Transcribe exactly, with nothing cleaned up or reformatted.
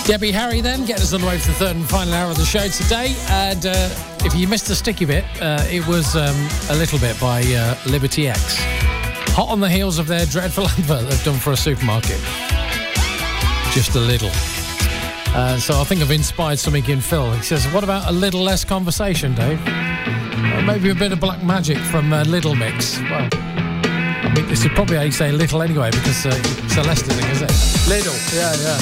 Debbie Harry then, get us on the way for the third and final hour of the show today. And uh, if you missed the sticky bit, uh, it was um, a little bit by uh, Liberty X. Hot on the heels of their dreadful advert they've done for a supermarket. Just a little. Uh, so I think I've inspired something in Phil. He says, what about a little less conversation, Dave? Uh, maybe a bit of black magic from uh, Little Mix. Well, I mean, this is probably how you say little anyway, because uh, it's a Leicester thing, isn't it? Little, yeah, yeah.